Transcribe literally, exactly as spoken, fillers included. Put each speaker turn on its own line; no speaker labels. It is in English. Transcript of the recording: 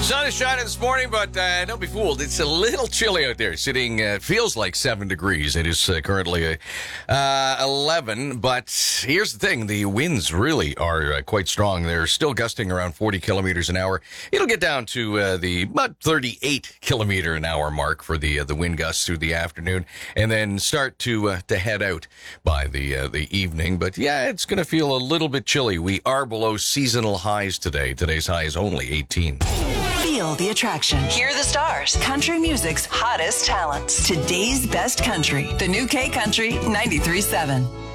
Sun is shining this morning, but uh, don't be fooled. It's a little chilly out there. Sitting, uh, feels like seven degrees. It is uh, currently uh, eleven, but here's the thing. The winds really are uh, quite strong. They're still gusting around forty kilometers an hour. It'll get down to uh, the about thirty-eight kilometer an hour mark for the uh, the wind gusts through the afternoon, and then start to uh, to head out by the uh, the evening. But yeah, it's going to feel a little bit chilly. We are below seasonal highs today. Today's high is only eighteen.
Feel the attraction. Hear the stars. Country music's hottest talents. Today's best country. The new K Country ninety-three point seven.